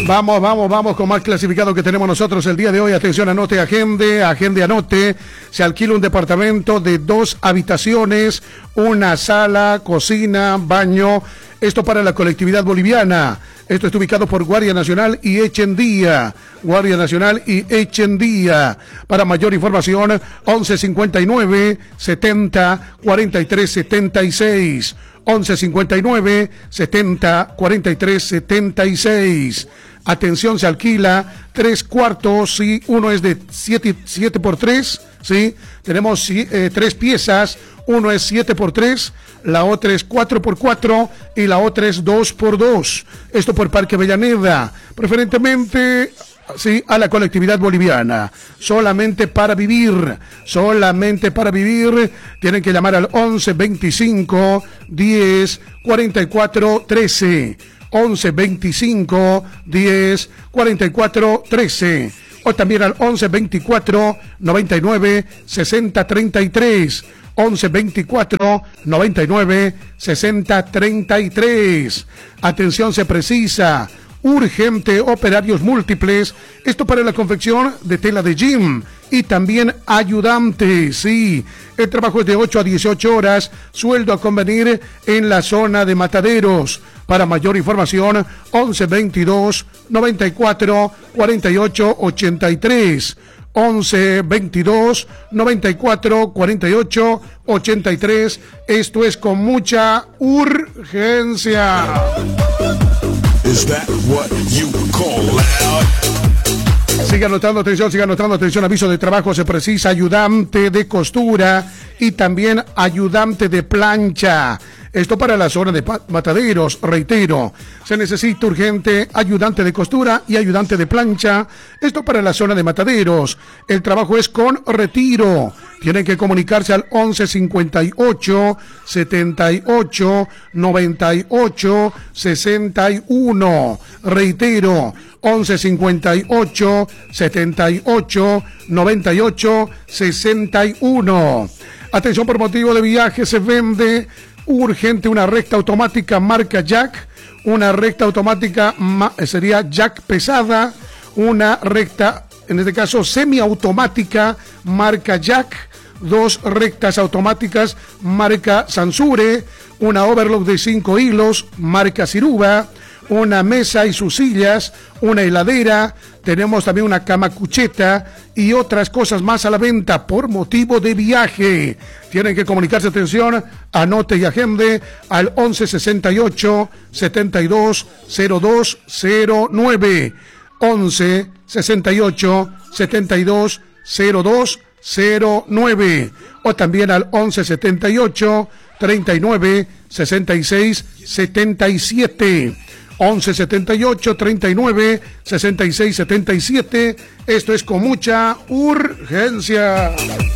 Vamos con más clasificado que tenemos nosotros el día de hoy. Atención, anote, agende, anote. Se alquila un departamento de 2 habitaciones, una sala, cocina, baño. Esto para la colectividad boliviana. Esto está ubicado por Guardia Nacional y Echendía. Guardia Nacional y Echendía. Para mayor información, 1159 70 43 76. 1159 70 43 76. Atención, se alquila 3 cuartos, sí, uno es de 7 por 3, sí, tenemos 3 piezas, uno es 7 por 3, la otra es 4 por 4 y la otra es 2 por 2. Esto por Parque Avellaneda, preferentemente, sí, a la colectividad boliviana, solamente para vivir, tienen que llamar al 11 25 10 44 13. 11 25 10 44 13 o también al 11 24 99 60 33. 11 24 99 60 33. Atención, se precisa urgente operarios múltiples, esto para la confección de tela de jean y también ayudantes, sí, el trabajo es de 8 a 18 horas, sueldo a convenir en la zona de Mataderos. Para mayor información, 11 22 94 48 83. 11 22 94 48 83. Esto es con mucha urgencia. Is that what you call loud? Siga anotando, atención, aviso de trabajo, se precisa ayudante de costura y también ayudante de plancha. Esto para la zona de Mataderos, reitero, se necesita urgente ayudante de costura y ayudante de plancha. Esto para la zona de Mataderos. El trabajo es con retiro. Tienen que comunicarse al 11 58 78 98 61. Reitero, 11 58 78 98 61. Atención, por motivo de viaje se vende urgente una recta automática marca Jack, una recta automática sería Jack pesada, una recta, en este caso semiautomática marca Jack, 2 rectas automáticas marca Sansure, una overlock de 5 hilos marca Ciruba, una mesa y sus sillas, una heladera, tenemos también una cama cucheta y otras cosas más a la venta por motivo de viaje. Tienen que comunicarse, atención, anote y agende al 11 68 72 02 09. 11 68 72 02 09 o también al 11 78 39 66 77. 11 78 39 66 77. Esto es con mucha urgencia.